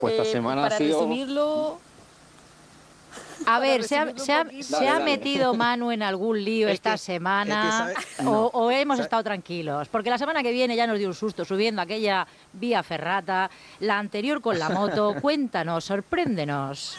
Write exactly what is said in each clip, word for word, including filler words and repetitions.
Pues esta Eh, semana para ha sido... resumirlo... A ver, Para ¿se ha, resumirlo se ha- un poquito. se Dale, ha dale. metido Manu en algún lío Es esta que- semana es que, ¿sabe? o, No. o hemos ¿Sabe? estado tranquilos? Porque la semana que viene ya nos dio un susto subiendo aquella vía ferrata, la anterior con la moto. Cuéntanos, sorpréndenos.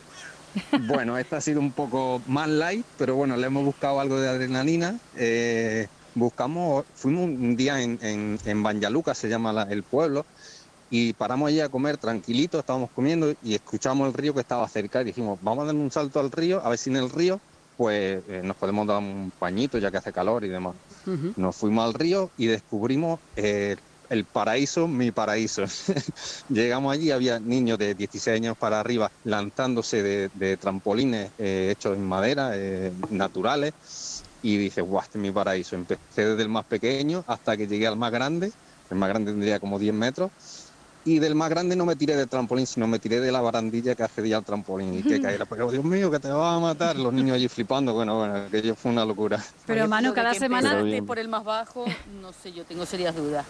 Bueno, esta ha sido un poco más light, pero bueno, le hemos buscado algo de adrenalina. Eh, buscamos, fuimos un día en, en, en Banyaluca, se llama la- el pueblo, y paramos allí a comer tranquilitos, estábamos comiendo y escuchamos el río que estaba cerca y dijimos, vamos a dar un salto al río, a ver si en el río pues eh, nos podemos dar un pañito ya que hace calor y demás. Ujú. Nos fuimos al río y descubrimos eh, el paraíso, mi paraíso. Llegamos allí, había niños de dieciséis años para arriba lanzándose de, de trampolines eh, hechos en madera, eh, naturales, y dices, guau, este es mi paraíso. Empecé desde el más pequeño hasta que llegué al más grande, el más grande tendría como diez metros, y del más grande no me tiré del trampolín, sino me tiré de la barandilla que accedía al trampolín y que caía. Pero Dios mío, que te vas a matar, los niños allí flipando. Bueno, bueno, aquello fue una locura. Pero Manu, Lo de cada que semana... Pero empezaste bien. por el más bajo, no sé, yo tengo serias dudas.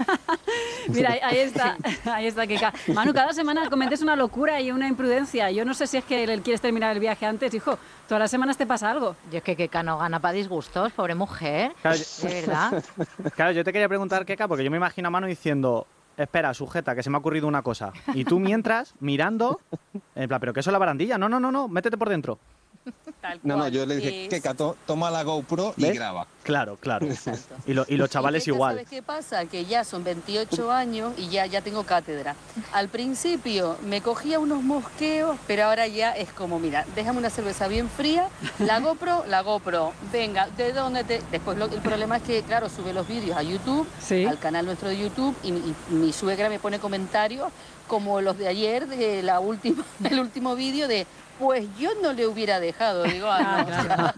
Mira, ahí- ahí está, ahí está Keka. Manu, cada semana cometes una locura y una imprudencia. Yo no sé si es que le quieres terminar el viaje antes, hijo. Todas las semanas te pasa algo. Yo es que Keka no gana para disgustos, pobre mujer. Claro, De verdad. Claro, yo te quería preguntar, Keka, porque yo me imagino a Manu diciendo, espera, sujeta, que se me ha ocurrido una cosa. Y tú mientras, mirando, en plan, ¿pero qué es la barandilla? No, no, no, no, métete por dentro. Tal No, no, cual, yo le dije, es- que Cato, toma la GoPro y ¿Ves? graba. Claro, claro. Exacto. Y, lo- y los chavales Y Keka, igual. ¿sabes qué pasa? Que ya son veintiocho años y ya, ya tengo cátedra. Al principio me cogía unos mosqueos, pero ahora ya es como, mira, déjame una cerveza bien fría, la GoPro, la GoPro, venga, ¿de dónde te...? Después lo- el problema es que, claro, sube los vídeos a YouTube, Sí. al canal nuestro de YouTube, y, y mi suegra me pone comentarios como los de ayer, de la última, el último vídeo de... Pues yo no le hubiera dejado, digo, ah, no, Ah,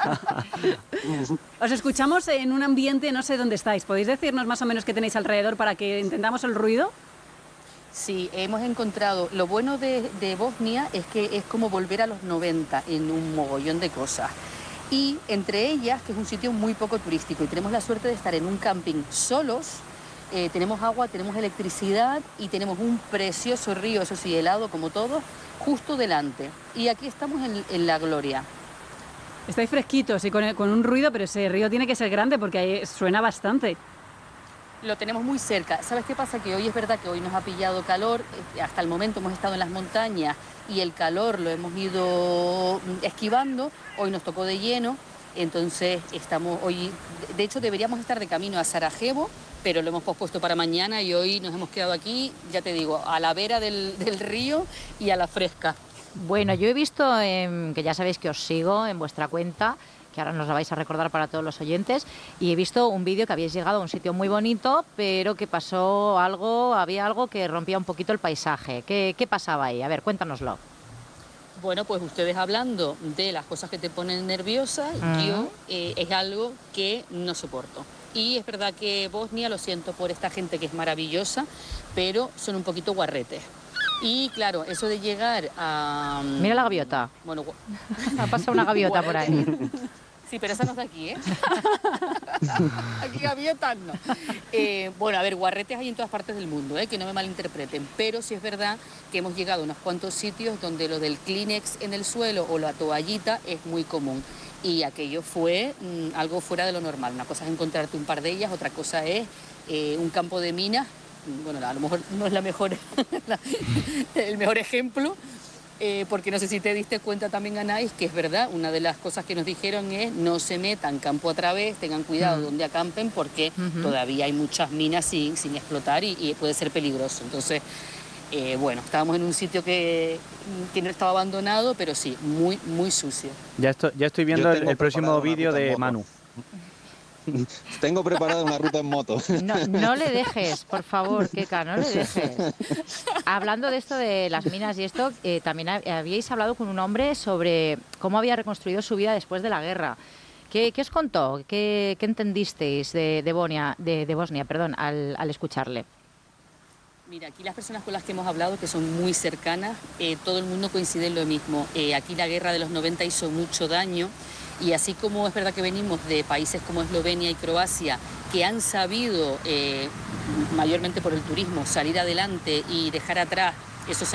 claro. Os escuchamos en un ambiente, no sé dónde estáis. ¿Podéis decirnos más o menos qué tenéis alrededor para que entendamos el ruido? Sí, hemos encontrado, lo bueno de, de Bosnia es que es como volver a los noventa en un mogollón de cosas. Y entre ellas, que es un sitio muy poco turístico y tenemos la suerte de estar en un camping solos, eh, tenemos agua, tenemos electricidad y tenemos un precioso río, eso sí, helado como todo, justo delante. Y aquí estamos en, en la gloria. Estáis fresquitos y con, el- con un ruido, pero ese río tiene que ser grande porque ahí suena bastante. Lo tenemos muy cerca. ¿Sabes qué pasa? Que hoy es verdad que hoy nos ha pillado calor. eh, Hasta el momento hemos estado en las montañas y el calor lo hemos ido mm, esquivando. Hoy nos tocó de lleno. Entonces estamos hoy... De hecho, deberíamos estar de camino a Sarajevo, pero lo hemos pospuesto para mañana y hoy nos hemos quedado aquí, ya te digo, a la vera del, del río y a la fresca. Bueno, yo he visto, em, que ya sabéis que os sigo en vuestra cuenta, que ahora nos la vais a recordar para todos los oyentes, y he visto un vídeo que habéis llegado a un sitio muy bonito, pero que pasó algo, había algo que rompía un poquito el paisaje. ¿Qué, qué pasaba ahí? A ver, cuéntanoslo. Bueno, pues ustedes hablando de las cosas que te ponen nerviosa, Ujú. yo eh, es algo que no soporto. Y es verdad que Bosnia, lo siento por esta gente que es maravillosa, pero son un poquito guarretes. Y claro, eso de llegar a... mm, Mira la gaviota. Bueno, gu- Ha pasado una gaviota por ahí. sí, pero esa no es de aquí, ¿eh? Aquí gaviotas no. Eh, bueno, a ver, guarretes hay en todas partes del mundo, ¿eh? Que no me malinterpreten, pero sí es verdad que hemos llegado a unos cuantos sitios donde lo del Kleenex en el suelo o la toallita es muy común. Y aquello fue mm, algo fuera de lo normal. Una cosa es encontrarte un par de ellas, otra cosa es eh, un campo de minas. Bueno, a lo mejor no es la mejor, la- el mejor ejemplo, eh, porque no sé si te diste cuenta también, Anais, que es verdad, una de las cosas que nos dijeron es no se metan campo a través, tengan cuidado Mm. donde acampen, porque Ujú. todavía hay muchas minas sin, sin explotar y, y puede ser peligroso. Entonces, eh, bueno, estábamos en un sitio que, que no estaba abandonado, pero sí, muy, muy sucio. Ya estoy, ya estoy viendo Yo el, tengo el próximo preparada una vídeo ruta en de moto. Manu. Tengo preparada una ruta en moto. No, no le dejes, por favor, Keka, no le dejes. Hablando de esto de las minas y esto, eh, también hab- habíais hablado con un hombre sobre cómo había reconstruido su vida después de la guerra. ¿Qué, qué os contó? ¿Qué, qué entendisteis de, de, Bonia, de, de Bosnia perdón, al, al escucharle? Mira, aquí las personas con las que hemos hablado, que son muy cercanas, eh, todo el mundo coincide en lo mismo. Eh, aquí la guerra de los noventa hizo mucho daño y así como es verdad que venimos de países como Eslovenia y Croacia, que han sabido, eh, mayormente por el turismo, salir adelante y dejar atrás Eso